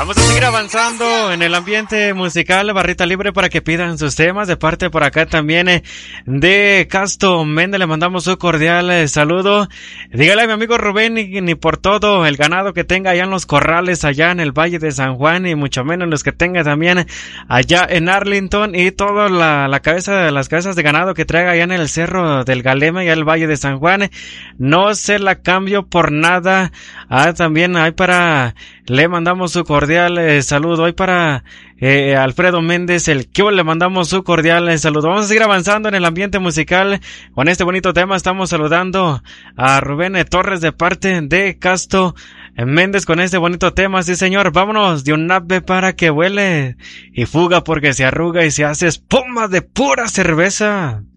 Vamos a seguir avanzando en el ambiente musical, barrita libre para que pidan sus temas. De parte por acá también de Casto Méndez le mandamos un cordial saludo. Dígale a mi amigo Rubén ni por todo el ganado que tenga allá en los corrales, allá en el Valle de San Juan, y mucho menos los que tenga también allá en Arlington, y toda las cabezas de ganado que traiga allá en el Cerro del Galema y el Valle de San Juan. No se la cambio por nada. También hay le mandamos su cordial saludo. Hoy para Alfredo Méndez, le mandamos su cordial saludo. Vamos a seguir avanzando en el ambiente musical con este bonito tema. Estamos saludando a Rubén Torres de parte de Casto Méndez con este bonito tema. Sí, señor, vámonos de un ave para que vuele y fuga porque se arruga y se hace espuma de pura cerveza.